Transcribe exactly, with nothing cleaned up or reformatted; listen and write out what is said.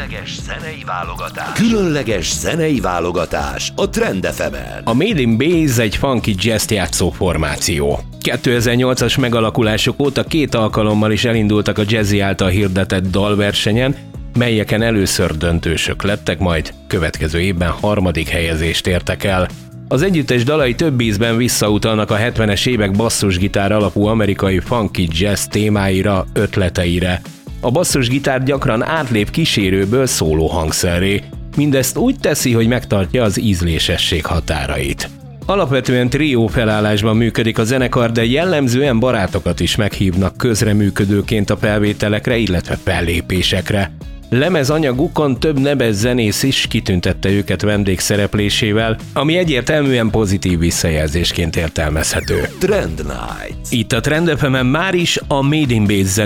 Különleges zenei válogatás. Különleges zenei válogatás a Trend ef emen. A Made in Base egy funky jazz játszó formáció. kétezer-nyolcas megalakulásuk óta két alkalommal is elindultak a Jazzy által hirdetett dalversenyen, melyeken először döntősök lettek, majd következő évben harmadik helyezést értek el. Az együttes dalai több ízben visszautalnak a hetvenes évek basszusgitár alapú amerikai funky jazz témáira, ötleteire. A basszusgitár gyakran átlép kísérőből szóló hangszerré, mindezt úgy teszi, hogy megtartja az ízlésesség határait. Alapvetően trió felállásban működik a zenekar, de jellemzően barátokat is meghívnak közreműködőként a felvételekre, illetve fellépésekre. Lemezanyagukon több neves zenész is kitüntette őket vendégszereplésével, ami egyértelműen pozitív visszajelzésként értelmezhető. Trend Night. Itt a Trend ef emen már is a Made in Base